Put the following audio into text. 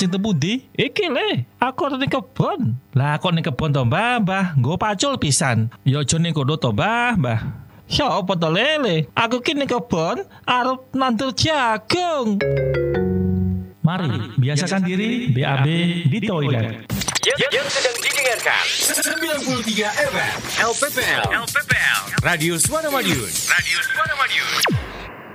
cing tebudi? Iki le, aku arep ning kebon. Lah kok ning kebon to, Mbah? Nggo pacul pisan. Ya aja ning kono to, Mbah. Ya apa to lele? Aku ki ning kebon arep nandur jagung. Mari, biasakan diri BAB di toilet. Yang sedang didengarkan 93 FM LPPL Radio Suara Madiun.